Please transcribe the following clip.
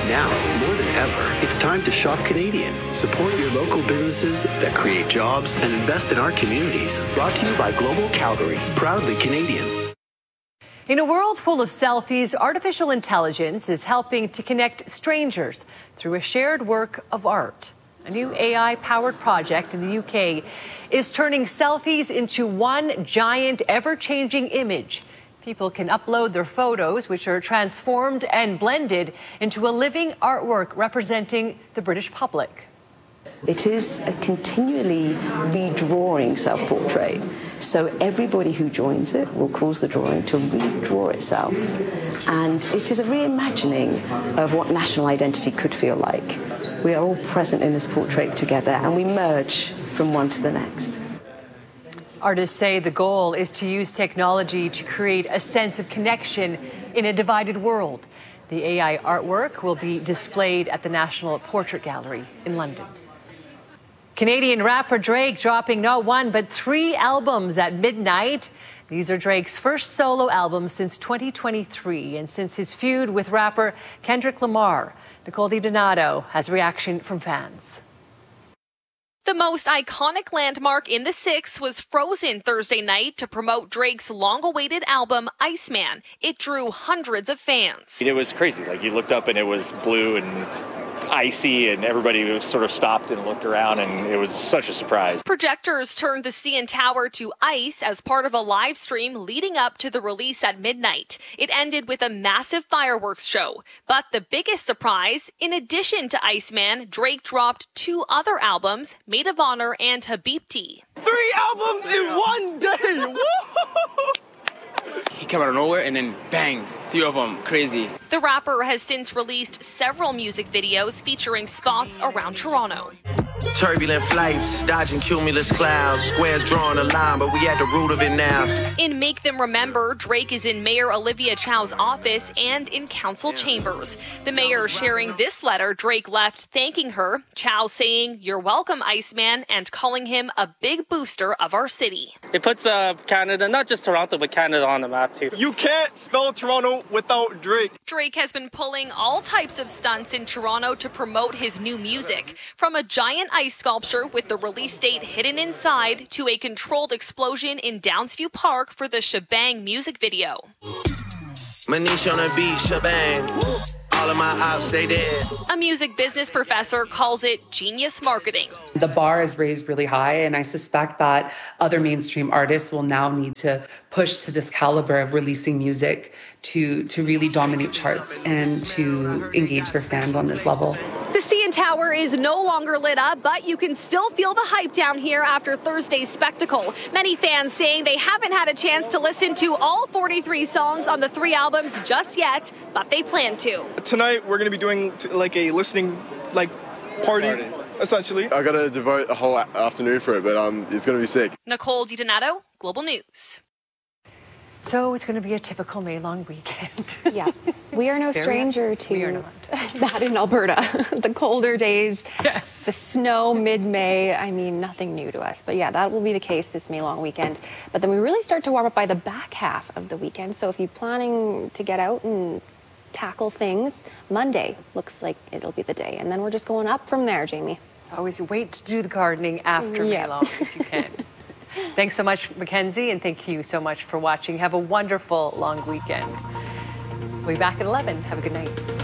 Now, more than ever, it's time to shop Canadian. Support your local businesses that create jobs and invest in our communities. Brought to you by Global Calgary, proudly Canadian. In a world full of selfies, artificial intelligence is helping to connect strangers through a shared work of art. A new AI-powered project in the UK is turning selfies into one giant, ever-changing image. People can upload their photos, which are transformed and blended into a living artwork representing the British public. It is a continually redrawing self-portrait. So everybody who joins it will cause the drawing to redraw itself. And it is a reimagining of what national identity could feel like. We are all present in this portrait together and we merge from one to the next. Artists say the goal is to use technology to create a sense of connection in a divided world. The AI artwork will be displayed at the National Portrait Gallery in London. Canadian rapper Drake dropping not one but 3 albums at midnight. These are Drake's first solo albums since 2023 and since his feud with rapper Kendrick Lamar. Nicole DiDonato has reaction from fans. The most iconic landmark in the Six was frozen Thursday night to promote Drake's long-awaited album, Iceman. It drew hundreds of fans. It was crazy. Like, you looked up and it was blue and icy, and everybody was sort of stopped and looked around, and it was such a surprise. Projectors turned the CN Tower to ice as part of a live stream leading up to the release at midnight. It ended with a massive fireworks show. But the biggest surprise, in addition to Iceman, Drake dropped 2 other albums, Maid of Honor and Habibti. 3 albums in one day! Woo! He came out of nowhere and then bang, 3 of them, crazy. The rapper has since released several music videos featuring spots around Toronto. Turbulent flights, dodging cumulus clouds, squares drawing a line, but we at the root of it now. In Make Them Remember, Drake is in Mayor Olivia Chow's office and in council chambers. The mayor sharing this letter Drake left thanking her, Chow saying, "You're welcome, Iceman," and calling him a big booster of our city. It puts Canada, not just Toronto, but Canada on the map too. You can't spell Toronto without Drake. Drake has been pulling all types of stunts in Toronto to promote his new music. From a giant ice sculpture with the release date hidden inside to a controlled explosion in Downsview Park for the Shebang music video. Manish on the beach, shebang. All of my ops say that. A music business professor calls it genius marketing. The bar is raised really high, and I suspect that other mainstream artists will now need to push to this caliber of releasing music to really dominate charts and to engage their fans on this level. The CN Tower is no longer lit up, but you can still feel the hype down here after Thursday's spectacle. Many fans saying they haven't had a chance to listen to all 43 songs on the 3 albums just yet, but they plan to. Tonight, we're going to be doing like a listening party, essentially. I got to devote a whole afternoon for it, but it's going to be sick. Nicole DiDonato, Global News. So it's going to be a typical May-long weekend. Yeah, we are no stranger to that in Alberta. The colder days, yes, the snow mid-May, I mean, nothing new to us. But yeah, that will be the case this May-long weekend. But then we really start to warm up by the back half of the weekend. So if you're planning to get out and tackle things, Monday looks like it'll be the day. And then we're just going up from there, Jamie. It's always wait to do the gardening after May-long if you can. Thanks so much, Mackenzie, and thank you so much for watching. Have a wonderful long weekend. We'll be back at 11. Have a good night.